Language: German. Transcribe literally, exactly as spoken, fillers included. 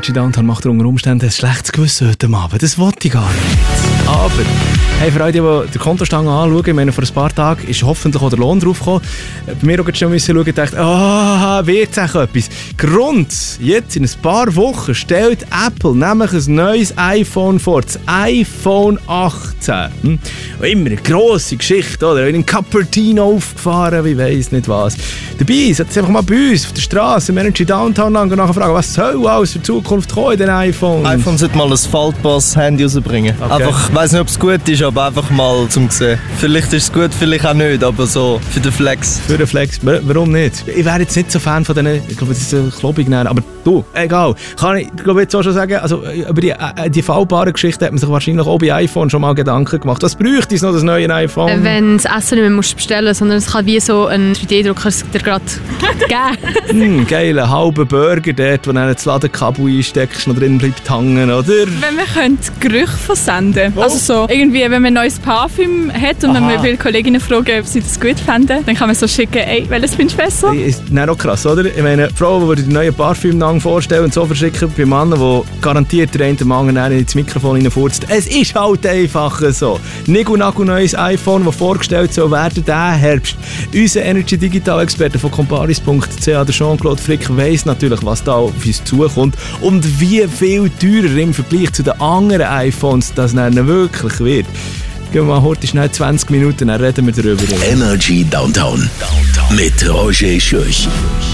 Energy Downtown macht unter Umständen ein schlechtes Gewissen heute Abend. Das wollte ich gar nicht. Aber, hey, für alle, die die Kontostange anschauen, ich meine, vor ein paar Tagen ist hoffentlich auch der Lohn draufgekommen. Bei mir auch schon müssen schauen und dachte, ah, oh, wird es auch etwas. Grund, jetzt in ein paar Wochen stellt Apple nämlich ein neues iPhone vor, das iPhone achtzehn. Hm? Immer eine grosse Geschichte, oder? In Cupertino aufgefahren, wie weiss nicht was. Dabei sollte es einfach mal bei uns auf der Straße im Energy Downtown lang nachfragen, was soll alles für Zukunft kommen in den iPhones? iPhone sollte mal ein faltbares Handy rausbringen. Okay. Einfach, ich weiss nicht, ob es gut ist, aber einfach mal zum sehen. Vielleicht ist es gut, vielleicht auch nicht, aber so für den Flex. Für den Flex, warum nicht? Ich wäre jetzt nicht so Fan von denen, ich glaube, das ist ein Kloppig, aber du, egal. Kann ich, ich glaube, jetzt auch schon sagen, also über die, äh, die fallbare Geschichte hat man sich wahrscheinlich auch bei iPhone schon mal Gedanken gemacht. Was bräuchte es noch, das neue iPhone? Äh, wenn das Essen nicht mehr musst bestellen musst, sondern es kann wie so ein drei D-Drucker dir gerade geben. mm, geil, einen halben Burger dort, wo du das Ladekabel einsteckst und drin bleibt hängen, oder? Wenn man könnte Gerüche versenden. Oh. Also so, irgendwie, wenn man ein neues Parfüm hat und Aha. dann will Kolleginnen fragen, ob sie das gut fänden, dann kann man so schicken, ey, welches findest du besser? Hey, ist nicht auch krass, oder? Ich meine, Frauen, die die neuen Parfüm vorstellen und so verschicken, bei Männern, die garantiert der eine Mann ins Mikrofon reinfurzt. Es ist halt einfach so. Nigu-Nagu neues iPhone, das vorgestellt soll werden diesen Herbst. Unser Energy-Digital-Experte von comparis punkt c h, der Jean-Claude Frick, weiss natürlich, was da auf uns zukommt und wie viel teurer im Vergleich zu den anderen iPhones das dann wirklich wird. Gehen wir mal heute schnell zwanzig Minuten, dann reden wir darüber. Energy Downtown mit Roger Schürch.